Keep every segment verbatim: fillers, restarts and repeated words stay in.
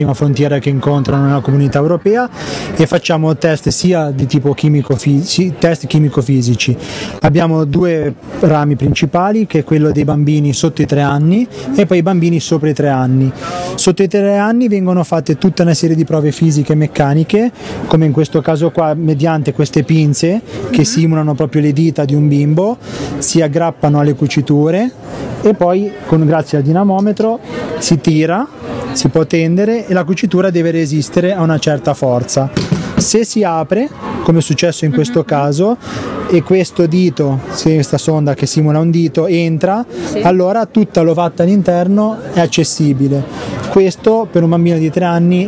prima frontiera che incontrano nella comunità europea, e facciamo test sia di tipo chimico-fisici, test chimico-fisici. Abbiamo due rami principali, che è quello dei bambini sotto i tre anni e poi i bambini sopra i tre anni. Sotto i tre anni vengono fatte tutta una serie di prove fisiche e meccaniche, come in questo caso qua, mediante queste pinze che simulano proprio le dita di un bimbo, si aggrappano alle cuciture e poi con, grazie al dinamometro si tira, si può tendere e la cucitura deve resistere a una certa forza. Se si apre, come è successo in questo caso, e questo dito, questa sonda che simula un dito, entra, sì, allora tutta l'ovatta all'interno è accessibile. Questo per un bambino di tre anni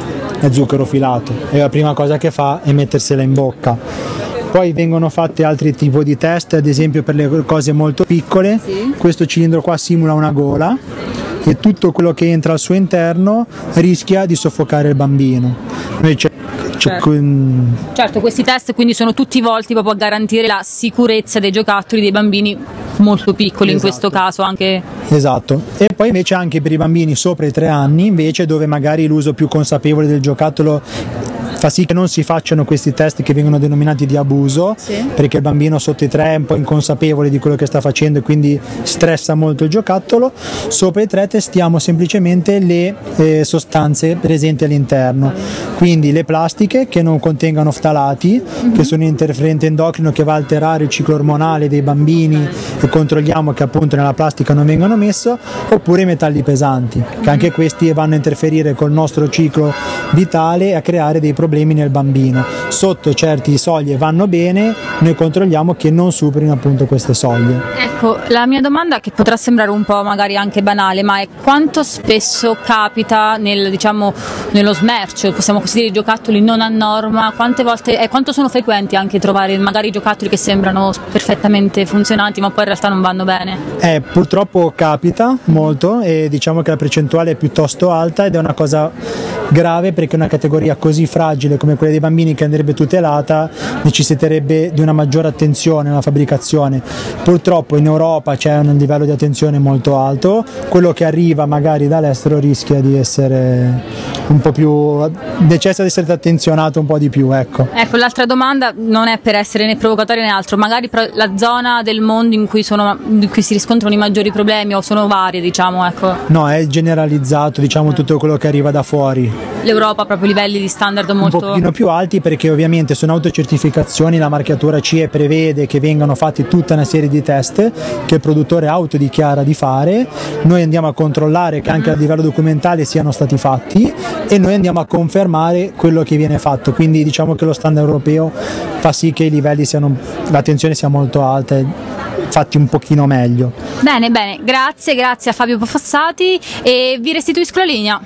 è zucchero filato e la prima cosa che fa è mettersela in bocca. Poi vengono fatti altri tipi di test, ad esempio per le cose molto piccole, sì, questo cilindro qua simula una gola e tutto quello che entra al suo interno rischia di soffocare il bambino. Noi c'è Certo. certo, questi test quindi sono tutti volti proprio a garantire la sicurezza dei giocattoli dei bambini molto piccoli, esatto, in questo caso anche. Esatto, e poi invece anche per i bambini sopra i tre anni, invece, dove magari l'uso più consapevole del giocattolo fa sì che non si facciano questi test che vengono denominati di abuso, sì, perché il bambino sotto i tre è un po' inconsapevole di quello che sta facendo e quindi stressa molto il giocattolo. Sopra i tre testiamo semplicemente le eh, sostanze presenti all'interno, quindi le plastiche che non contengano ftalati, mm-hmm, che sono un interferente endocrino che va a alterare il ciclo ormonale dei bambini e controlliamo che appunto nella plastica non vengano messo, oppure i metalli pesanti, che anche questi vanno a interferire col nostro ciclo vitale e a creare dei problemi nel bambino. Sotto certi soglie vanno bene, noi controlliamo che non superino appunto queste soglie. Ecco, la mia domanda, che potrà sembrare un po' magari anche banale, ma è: quanto spesso capita nel, diciamo, nello smercio, possiamo così dire, giocattoli non a norma, quante volte, eh, quanto sono frequenti anche trovare magari giocattoli che sembrano perfettamente funzionanti ma poi in realtà non vanno bene? Eh, purtroppo capita molto e diciamo che la percentuale è piuttosto alta ed è una cosa grave, perché una categoria così fragile come quella dei bambini, che andrebbe tutelata, necessiterebbe di una maggiore attenzione nella fabbricazione. Purtroppo in Europa c'è un livello di attenzione molto alto, quello che arriva magari dall'estero rischia di essere un po' più, necessita di essere attenzionato un po' di più, ecco. Ecco, l'altra domanda non è per essere né provocatoria né altro, magari la zona del mondo in cui, sono, in cui si riscontrano i maggiori problemi, o sono varie, diciamo, ecco. No, è generalizzato, diciamo, tutto quello che arriva da fuori. L'Europa proprio livelli di standard molto... un pochino più alti, perché ovviamente sono autocertificazioni, la marchiatura C E prevede che vengano fatti tutta una serie di test che il produttore autodichiara di fare, noi andiamo a controllare che anche a livello documentale siano stati fatti e noi andiamo a confermare quello che viene fatto, quindi diciamo che lo standard europeo fa sì che i livelli siano, l'attenzione sia molto alta e fatti un pochino meglio. Bene, bene, grazie, grazie a Fabio Fossati e vi restituisco la linea.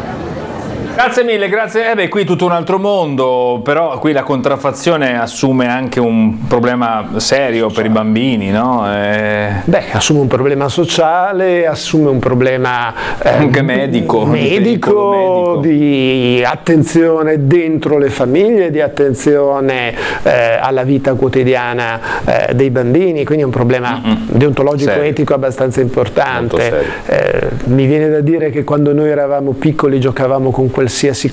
Grazie mille, grazie. Eh beh, qui tutto un altro mondo, però qui la contraffazione assume anche un problema serio per i bambini, no? Eh... Beh, assume un problema sociale, assume un problema eh, anche medico, medico, medico, di attenzione dentro le famiglie, di attenzione eh, alla vita quotidiana eh, dei bambini, quindi è un problema Mm-mm. deontologico serio. Etico abbastanza importante. Eh, mi viene da dire che quando noi eravamo piccoli giocavamo con quel qualsiasi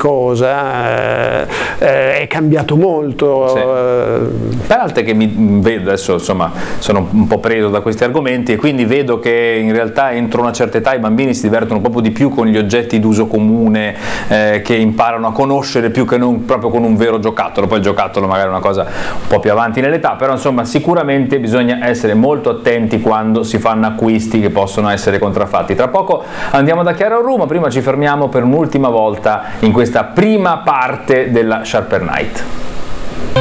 cosa, eh, è cambiato molto. Sì. Eh. Peraltro che mi vedo adesso, insomma, sono un po' preso da questi argomenti e quindi vedo che in realtà entro una certa età i bambini si divertono proprio di più con gli oggetti d'uso comune, eh, che imparano a conoscere più che non proprio con un vero giocattolo. Poi il giocattolo magari è una cosa un po' più avanti nell'età, però insomma sicuramente bisogna essere molto attenti quando si fanno acquisti che possono essere contraffatti. Tra poco andiamo da Chiara Orru, ma prima ci fermiamo per un'ultima volta in questa prima parte della Sharper Night.